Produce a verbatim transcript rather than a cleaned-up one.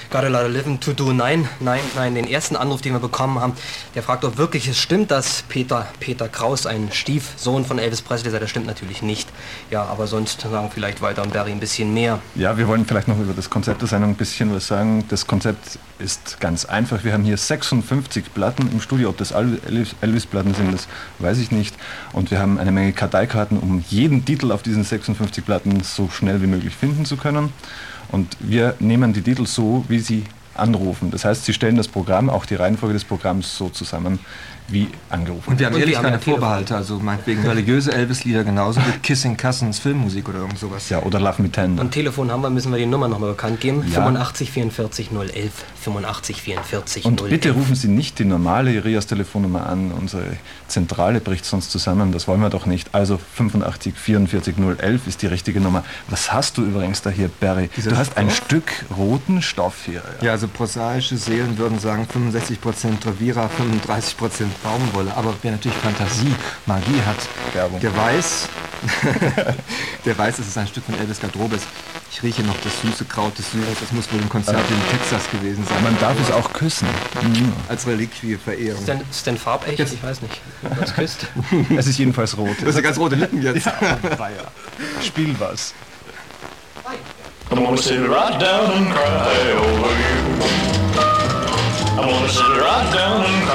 Got a lot of living to do. Nein, nein, nein. Den ersten Anruf, den wir bekommen haben, der fragt, ob wirklich es stimmt, dass Peter, Peter Kraus ein Stiefsohn von Elvis Presley sei. Das stimmt natürlich nicht. Ja, aber sonst sagen vielleicht Walter und Barry ein bisschen mehr. Ja, wir wollen vielleicht noch über das Konzept der Sendung ein bisschen was sagen. Das Konzept ist ganz einfach. Wir haben hier sechsundfünfzig Platten im Studio. Ob das Elvis-Platten sind, das weiß ich nicht. Und wir haben eine Menge Karteikarten, um jeden Titel auf diesen sechsundfünfzig Platten so schnell wie möglich finden zu können. Und wir nehmen die Titel so, wie sie anrufen. Das heißt, sie stellen das Programm, auch die Reihenfolge des Programms so zusammen, wie angerufen. Und wir haben Und ehrlich wir haben keine ja Vorbehalte, also meinetwegen religiöse Elvis-Lieder genauso wie Kissing Cousins Filmmusik oder irgend sowas. Ja, oder Love Me Tender. Und Telefon haben wir, müssen wir die Nummer nochmal bekannt geben. Ja. fünfundachtzig vierundvierzig null elf, fünfundachtzig vierundvierzig Und null elf. bitte rufen Sie nicht die normale Rias-Telefonnummer an. Unsere Zentrale bricht sonst zusammen. Das wollen wir doch nicht. Also fünfundachtzig vierundvierzig null elf ist die richtige Nummer. Was hast du übrigens da hier, Barry? Dieser Du hast Stoff? ein Stück roten Stoff hier. Ja, also prosaische Seelen würden sagen fünfundsechzig Prozent Travira, fünfunddreißig Prozent Baumwolle. Aber wer natürlich Fantasie, Magie hat, Werbung. der weiß, der weiß, dass es ein Stück von Elvis Garderobe ist. Ich rieche noch das süße Kraut des Syrups. Das muss wohl ein Konzert in Texas gewesen sein. Man darf es auch küssen. Mhm. Als Reliquie Verehrung. Ist denn, ist denn farbecht? Jetzt. Ich weiß nicht. Was küsst? Es ist jedenfalls rot. Du hast ja ganz rote Lippen jetzt. Spiel was. I'm gonna sit right down and cry over you. I'm gonna sit right down and cry